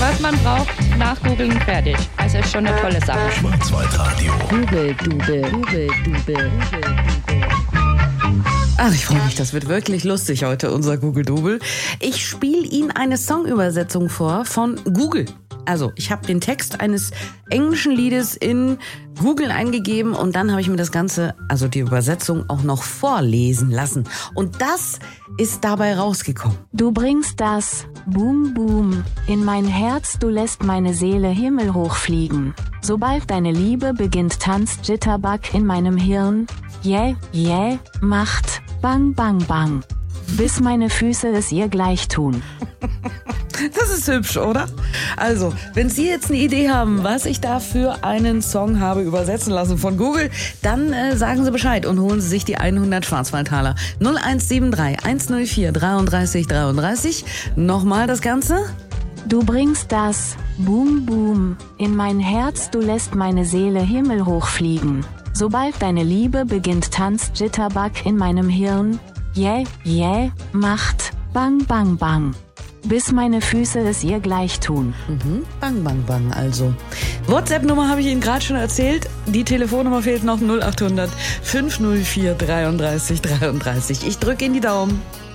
was man braucht, nachgoogeln, fertig. Also ist schon eine tolle Sache. Schwarzwaldradio. Google-Dubel. Ach, ich freue mich, das wird wirklich lustig heute, unser Google-Dubel. Ich spiele Ihnen eine Songübersetzung vor von Google. Also, ich habe den Text eines englischen Liedes in Google eingegeben und dann habe ich mir das Ganze, also die Übersetzung, auch noch vorlesen lassen. Und das ist dabei rausgekommen. Du bringst das Boom Boom in mein Herz, du lässt meine Seele himmelhoch fliegen. Sobald deine Liebe beginnt, tanzt Jitterbug in meinem Hirn. Yeah, macht Bang Bang Bang, bis meine Füße es ihr gleich tun. Das ist hübsch, oder? Also, wenn Sie jetzt eine Idee haben, was ich da für einen Song habe übersetzen lassen von Google, dann sagen Sie Bescheid und holen Sie sich die 100 Schwarzwaldtaler. 0173 104 33 33. Nochmal das Ganze. Du bringst das Boom Boom in mein Herz, du lässt meine Seele himmelhoch fliegen. Sobald deine Liebe beginnt, tanzt Jitterbug in meinem Hirn. Yeah, macht Bang Bang Bang, bis meine Füße es ihr gleich tun. Bang, bang, bang, also. WhatsApp-Nummer habe ich Ihnen gerade schon erzählt. Die Telefonnummer fehlt noch, 0800 504 33 33. Ich drücke Ihnen die Daumen.